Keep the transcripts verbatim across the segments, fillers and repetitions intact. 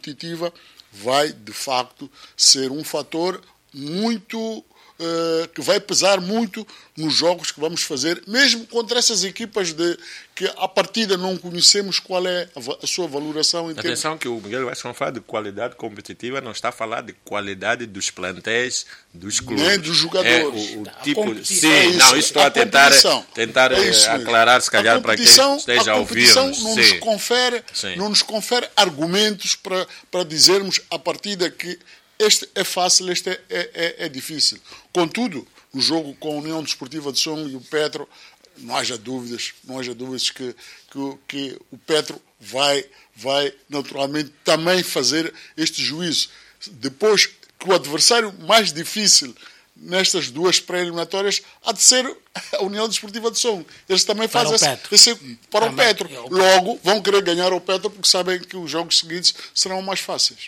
competitiva vai, de facto, ser um fator muito... Uh, que vai pesar muito nos jogos que vamos fazer, mesmo contra essas equipas de, que à partida não conhecemos qual é a, a sua valoração. Em Atenção termos... que o Miguel Vaz, quando fala de qualidade competitiva, não está a falar de qualidade dos plantéis, dos clubes. Nem dos jogadores. É, o, o tipo, sim, é isso, não, isso estou a, a tentar, tentar é isso aclarar, se calhar, para quem esteja a ouvir. A competição não, nos confere, não nos confere argumentos para, para dizermos à partida que este é fácil, este é, é, é difícil. Contudo, o jogo com a União Desportiva de Som e o Petro, não haja dúvidas, não haja dúvidas que, que, que o Petro vai, vai naturalmente também fazer este juízo. Depois que o adversário mais difícil nestas duas pré-eliminatórias há de ser a União Desportiva de Som. Eles também fazem esse, esse para o Petro. Logo, vão querer ganhar o Petro porque sabem que os jogos seguintes serão mais fáceis.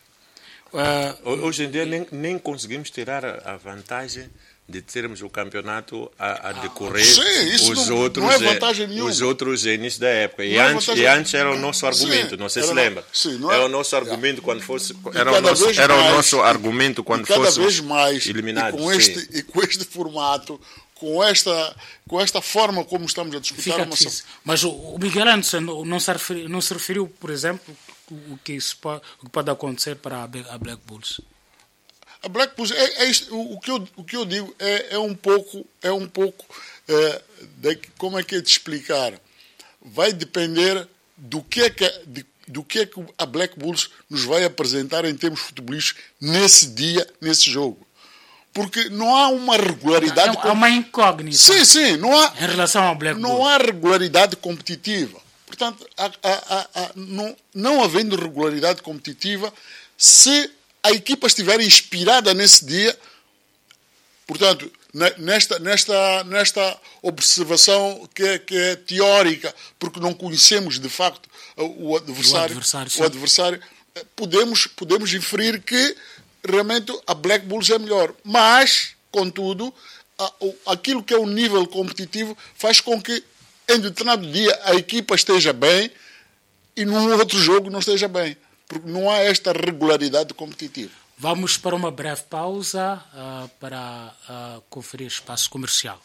Uh, Hoje em dia nem, nem conseguimos tirar a vantagem de termos o campeonato a, a decorrer. Sim, isso os não, outros, não é vantagem nenhuma. Os outros inícios da época. E não antes, é e antes era o nosso argumento, sim, não sei se lembra. Sim, não é, era o nosso argumento é. quando fosse. Era, o nosso, mais, era o nosso argumento quando cada fosse vez mais, eliminado. E com, este, e com este formato, com esta, com esta forma como estamos a disputar uma... Mas o Miguel Anderson não se referiu, não se referiu por exemplo, o que, isso pode, o que pode acontecer para a Black Bulls. A Black Bulls, é, é isto, o, que eu, o que eu digo é, é um pouco, é um pouco é, de, como é que é de explicar? Vai depender do que é que, de, do que é que a Black Bulls nos vai apresentar em termos futebolísticos nesse dia, nesse jogo. Porque não há uma regularidade... Há uma incógnita. Sim, sim. Não há, em relação ao Black Bulls. Não há regularidade competitiva. Portanto, a, a, a, a, não, não havendo regularidade competitiva, se a equipa estiver inspirada nesse dia, portanto, nesta, nesta, nesta observação que é, que é teórica, porque não conhecemos de facto o adversário, o adversário, o adversário podemos, podemos inferir que realmente a Black Bulls é melhor. Mas, contudo, aquilo que é o nível competitivo faz com que em determinado dia a equipa esteja bem e num outro jogo não esteja bem. Porque não há esta regularidade competitiva. Vamos para uma breve pausa uh, para uh, conferir espaço comercial.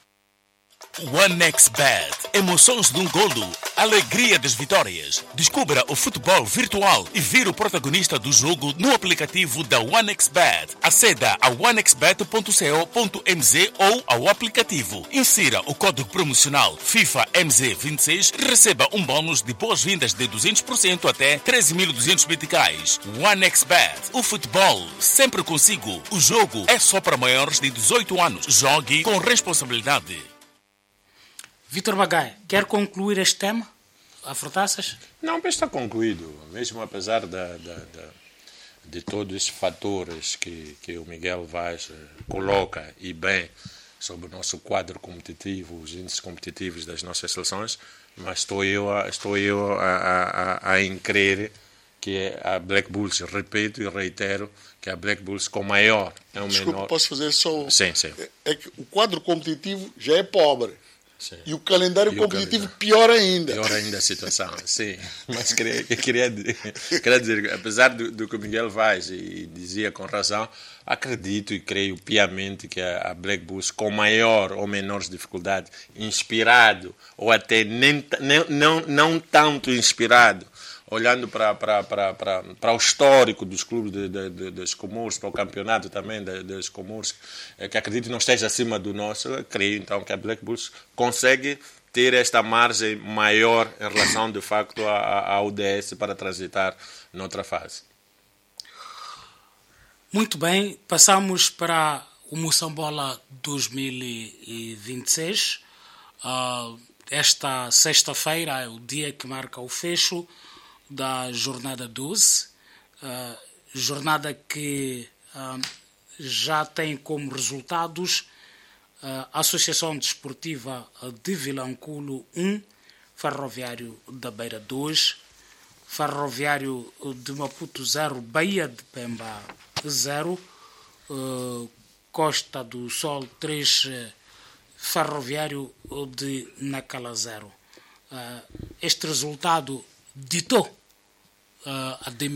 OneXBet. Emoções de um golo. Alegria das vitórias. Descubra o futebol virtual e vire o protagonista do jogo no aplicativo da OneXBet. Aceda a one x bet ponto co ponto m z ou ao aplicativo. Insira o código promocional FIFA M Z vinte e seis e receba um bônus de boas-vindas de duzentos por cento até treze mil e duzentos meticais. OneXBet. O futebol sempre consigo. O jogo é só para maiores de dezoito anos. Jogue com responsabilidade. Vítor Bagai, quer concluir este tema? Afrotaças? Não, mas está concluído. Mesmo apesar da, da, da, de todos esses fatores que, que o Miguel Vaz coloca e bem sobre o nosso quadro competitivo, os índices competitivos das nossas seleções, mas estou eu a, estou eu a, a, a em crer que a Black Bulls, repito e reitero, que a Black Bulls com maior é um Desculpa, menor... posso fazer só... Sim, sim. É, é que o quadro competitivo já é pobre. Sim. E o calendário e competitivo o calendário. pior ainda. Pior ainda a situação, sim. Mas queria, queria, queria dizer que, apesar do, do que o Miguel Vaz e dizia com razão, acredito e creio piamente que a, a Black Bulls, com maior ou menor dificuldade, inspirado, ou até nem, nem, não, não tanto inspirado, olhando para, para, para, para, para o histórico dos clubes de, de, de, das Comores, para o campeonato também de, das Comores, que acredito não esteja acima do nosso, creio então que a Black Bulls consegue ter esta margem maior em relação, de facto, à U D S para transitar noutra fase. Muito bem, passamos para o Moçambola dois mil e vinte e seis. Uh, esta sexta-feira é o dia que marca o fecho da jornada doze, uh, jornada que uh, já tem como resultados uh, a Associação Desportiva de Vilanculo um, Ferroviário da Beira dois, Ferroviário de Maputo zero, Bahia de Pemba zero, uh, Costa do Sol três, uh, Ferroviário de Nacala zero. Uh, este resultado ditou uh, a